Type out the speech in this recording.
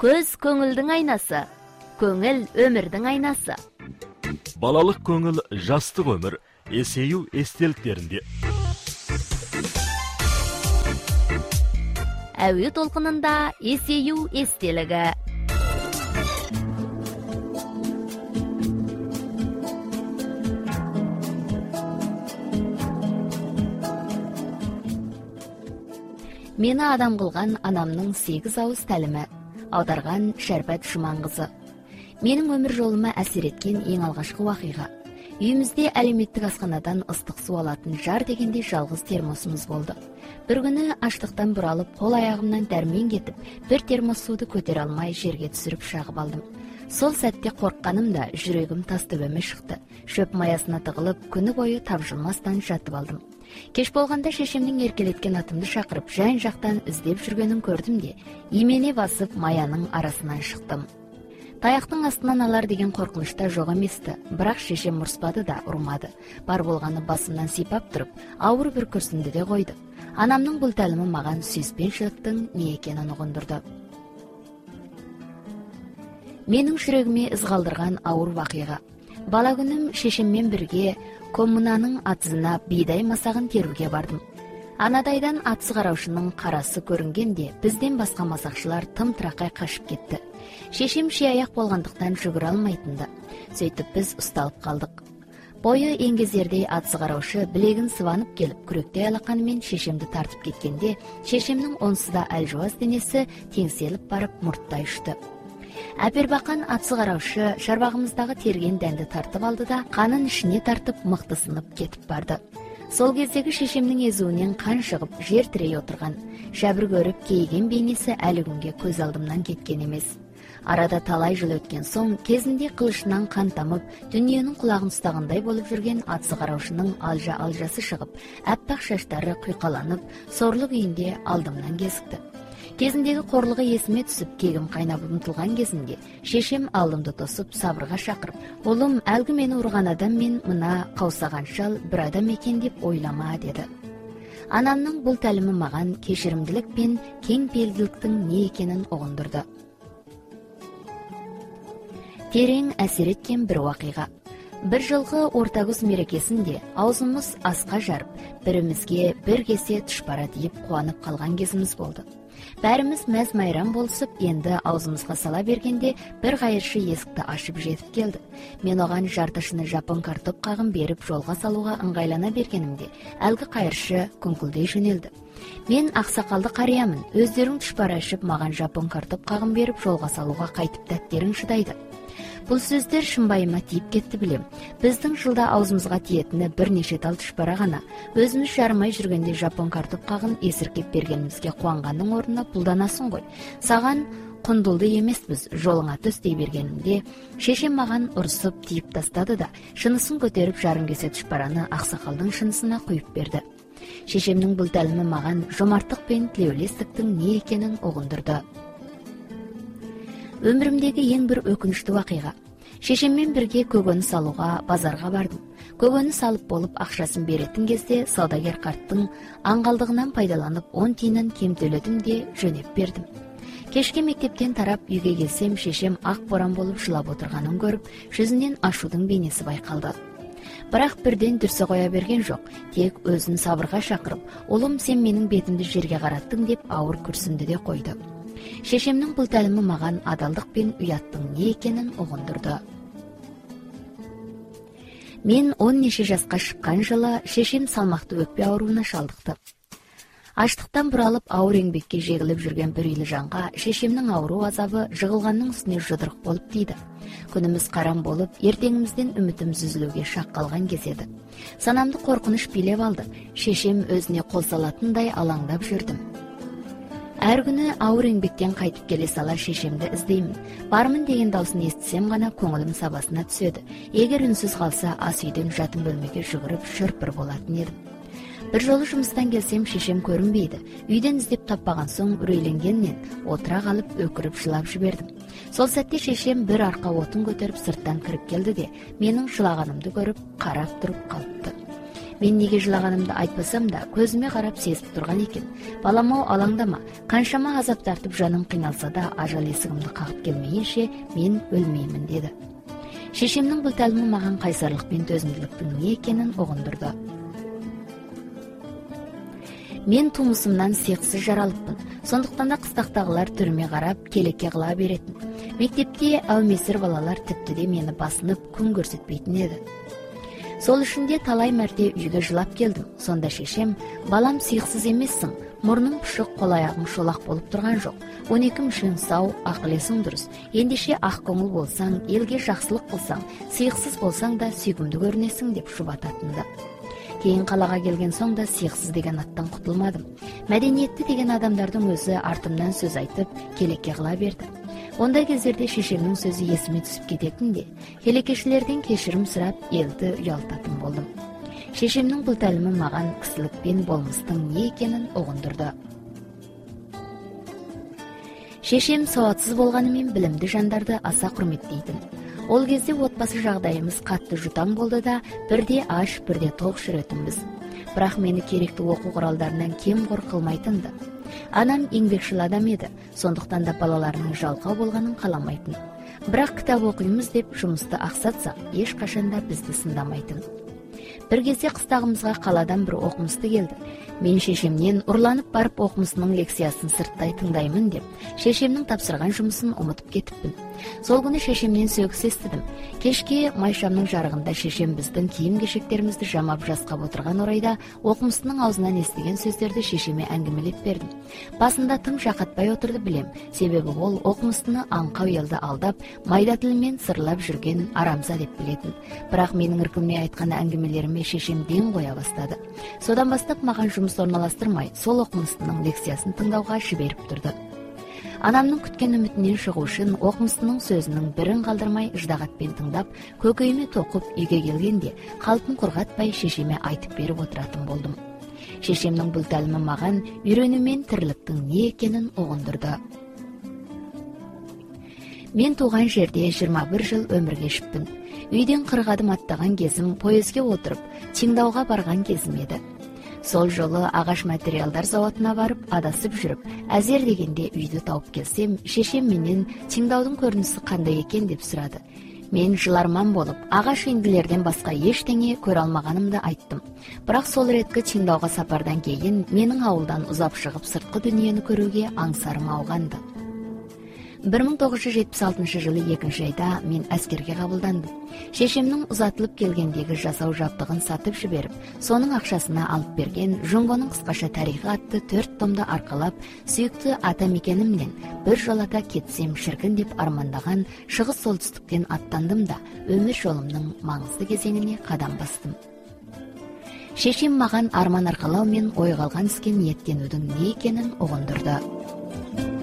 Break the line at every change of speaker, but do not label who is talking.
Көз көңілдің айнасы, көңіл өмірдің айнасы.
Балалық көңіл жастық өмір, есею естеліктерінде.
Әуе толқынында есею естелігі. Мені адам қылған анамның 8 ауыз тәлімі, аударған Шәрбат Жұманқызы. Менің өмір жолыма әсер еткен ең алғашқы уақиға. Үйімізде әлеуметтік асханадан ыстық су алатын жар дегенде жалғыз термосымыз болды. Бір күні аштықтан бұралып, қол аяғымнан дәрмен кетіп, бір термос суды көтере алмай жерге түсіріп шағып алдым. Сол сәтте қорыққаным да жүрегім тас төбеме шықты. Шөп маясына тығылып, күні бойы тапжылмастан жатып алдым. Кеш болғанда шешемнің еркелеткен атымды шақырып, жан-жақтан іздеп жүргенін көрдім де, имене басып маяның арасынан шықтым. Таяқтың астынан алар деген қорқынышта жоқ еместі, бірақ шешем ұрыспады да ұрмады. Бар болғаны басымнан сипап тұрып, ауыр бір күрсінді де қойды. Анамның бұл тәлімі маған сүйіспеншіліктің не екенін ұғындырды. Менің жүрегіме із қалдырған ауыр уақиға. Бала күнім шешеммен бірге коммунаның атызына бидай масағын теруге бардым. Анадайдан атыз қараушының қарасы көрінгенде, бізден басқа масақшылар тым-тырақай қашып кетті. Шешем шиаяқ болғандықтан жүгіре алмайтынды. Сөйтіп біз ұсталып қалдық. Бойы еңгезердей атыз қараушы білегін сыванып келіп, күректей алақанымен шешемді тартып кеткенде, шешемнің онсыз да әлжуаз денесі теңселіп барып мұрттай ұшты. Әпербақан атсы қараушы шарбағымыздағы терген дәнді тартып алды да, қанын ішіне тартып мықтысынып кетіп барды. Сол кездегі шешемнің езуінен қан шығып, жер тірей отырған, жәбір көріп кейген бейнесі әлі күнге көз алдымнан кеткен емес. Арада талай жыл өткен соң, кезінде қылышынан қан тамып, дүниенің құлағын ұстағандай болып жүрген атсы қараушының алжасы шығып, әппақ шаштары құйқаланып, сорлы күйінде алдымнан кезікті. Кезіндегі қорлығы есіме түсіп, кегім қайнап ұмтылған кезінде, шешем алдымды тосып, сабырға шақырып, «Олым, әлгі мені ұрған адам мен мына қаусаған шал бір адам екен деп ойлама», деді. Анамның бұл тәлімі маған кешірімділік пен кең пейілділіктің не екенін ұғындырды. Терең әсер еткен бір уақиға. Бір жылғы ортагүз мерекесінде аузымыз асқа жарып, бірімізге бір кесе тұшпара тиіп қуанып қалған кезіміз болды. Бәріміз мәз-майрам болысып, енді аузымызға сала бергенде бір қайыршы есікті ашып жетіп келді. Мен оған жартышыны жапон картоп қағын беріп жолға салуға ыңғайлана бергенімде, әлгі қайыршы күңкілдей жөнелді. Мен ақсақалды қариямын, өздерің тұшпара ішіп, маған жапон картоп қағын беріп жолға салуға қайтып тәттерің шыдайды. Бұл сөздер шымбайыма тиіп кетті білем. Біздің жылда аузымызға тиетіні бірнеше тал тұшпара ғана. Өзіміз жарымай жүргенде жапон картоп қағын есіркеп бергенімізге қуанғанның орнына пұлданасың ғой. Саған құндылды емеспіз, жолыңа түс дей бергенімде, шешем маған ұрысып тиіп тастады да, шынысын көтеріп жарым кесе тұшпараны ақсақалдың шынысына құйып берді. Шешемнің бұл тәлімі маған жомарттық пен тілеулестіктің не екенін ұғындырды. Өмірімдегі ең бір өкінішті уақиға. Шешеммен бірге көкөніс алуға базарға бардым. Көкөніс алып болып ақшасын беретін кезде саудагер қарттың аңғалдығынан пайдаланып 10 тиынын кем төледім де жөнеп бердім. Кешке мектептен тарап үйге келсем, шешем ақ боран болып жылап отырғанын көріп, жүзінен ашудың бейнесі байқалды. Бірақ бірден дүрсе қоя берген жоқ, тек өзін сабырға шақырып, «Олым, сен менің бетімді жерге қараттың» деп ауыр күрсінді де қойды. Шешемнің бұл тәлімі маған адалдық пен ұяттың не екенін ұғындырды. Мен 10 жасқа шыққан жылы шешем салмақты өкпе ауруына шалдықты. Аштықтан бұралып ауыр еңбекке жегіліп жүрген бір үйлі жанға шешемнің ауру азабы жығылғанның үстіне жұдырық болып тиді. Күніміз қарам болып, ертеңімізден үмітіміз үзілуге шақ қалған кез еді. Санамды қорқыныш билеп алды. Шешем өзіне қол салатындай алаңдап жүрдім. Әр күні ауыр еңбектен қайтып келе сала шешемді іздеймін. Бармын деген даусын естісем ғана көңілім сабасына түседі. Егер үнсіз қалса, ас үйден жатын бөлмеге жүгіріп шырпыр болатын едім. Бір жолы жұмыстан келсем, шешем көрінбейді. Үйден іздеп таппаған соң үрейленгеннен отыра қалып өкіріп жылап жібердім. Сол сәтте шешем бір арқа отын көтеріп сырттан кіріп келді де, менің жылағанымды көріп қарап тұрып қалыпты. Мен неге жылағанымды айтпасам да, көзіме қарап сезіп тұрған екен. Балам-ау, алаңдама, қаншама азап тартып жаным қиналса да, ажал есігімді қағып келмейінше мен өлмеймін деді. Шешемнің бұл тәлімі маған қайсарлық пен төзімділіктің не екенін ұғындырды. Мен тумысымнан сиықсыз жаралыппын. Сондықтан да қыстақтағылар түріме қарап келеке қыла беретін. Мектепте әумесір балалар тіпті де мені басынып күн көрсетпейтін еді. Сол үшін де талай мәрте үйге жылап келдім. Сонда шешем, балам сиықсыз емессің, мұрның пұшық, қол-аяғың шолақ болып тұрған жоқ. 12 мүшең сау, ақыл-есің дұрыс. Ендеше ақ көңіл болсаң, елге жақсылық қылсаң, сиықсыз болсаң да сүйкімді көрінесің деп жұбататынды. Кейін қалаға келген соң да сиықсыз деген аттан құтылмадым. Мәдениетті деген адамдардың өзі артымнан сөз айтып, келеке қыла берді. Ондай кездерде шешемнің сөзі есіме түсіп кететін де, келекешілерден кешірім сұрап, елді ұялтатын болдым. Шешемнің бұл тәлімі маған кісілік пен болмыстың не екенін ұғындырды. Шешем сауатсыз болғанымен білімді жандарды аса құрметтейтін. Ол кезде отбасы жағдайымыз қатты жұтаң болды да, бірде аш, бірде тоқ жүретінбіз. Бірақ мені керекті оқу құралдарынан кем қор қылмайтынды. Анам еңбекшіл адам еді, сондықтан да балаларының жалқау болғанын қаламайтын. Бірақ кітап оқимыз деп жұмысты ақсатса, ешқашанда бізді сындамайтын. Бір кезде қыстағымызға қаладан бір оқымысты келді. Мен шешемнен ұрланып барып оқымысының лекциясын сырттай тыңдаймын деп, шешемнің тапсырған жұмысын ұмытып кетіппін. Сол күні шешемнен сөгіс естідім. Кешке майшамның жарығында шешем біздің киім-кешектерімізді жамап жасқап отырған орайда оқымысының аузынан естіген сөздерді шешеме әңгімелеп бердім. Басында тым жақатпай отырды білем, себебі ол оқымысыны аңқау елді алдап, майда тілмен сырлап жүрген арамза деп білетін. Бірақ менің іркілмей айтқан әңгімелеріме шешем ден қоя бастады. Содан бастап маған жұмыс орналастырмай, сол оқымысының лекциясын тыңдауға жіберіп тұрды. Анамның күткен үмітінен шығу үшін оқымысының сөзінің бірін қалдырмай ыждағатпен тыңдап, көкейіме тоқып үйге келгенде қалпын құрғатпай шешеме айтып беріп отыратын болдым. Шешемнің бұл тәлімі маған үйрену мен тірліктің не екенін ұғындырды. Мен туған жерде 21 жыл өмір кешіппін. Үйден 40 адым аттаған кезім пойызге отырып, Теңдауға барған кезім еді. Сол жолы ағаш материалдар зауытына барып, адасып жүріп, әзер дегенде үйді тауып келсем, шешем менен Теңдаудың көрінісі қандай екен деп сұрады. Мен жыларман болып, ағаш үйінділерден басқа ештеңе көре алмағанымды айттым. Бірақ сол реткі Теңдауға сапардан кейін менің ауылдан ұзап шығып сыртқы дүниені көруге аңсарым ауғанды. 1976 жылы 2 айда мен әскерге қабылдандым. Шешемнің ұзатылып келгендегі жасау жабдығын сатып жіберіп, соның ақшасына алып берген «Жұңғоның қысқаша тарихы» атты 4 томды арқалап, сүйікті ата мекенімнен бір жолата кетсем шіркін деп армандаған шығыс солтүстіктен аттандым да, өмір жолымның маңызды кезеңіне қадам бастым. Шешем маған арман арқалау мен ойға алған іске ниеттенудің не екенін ұғындырды.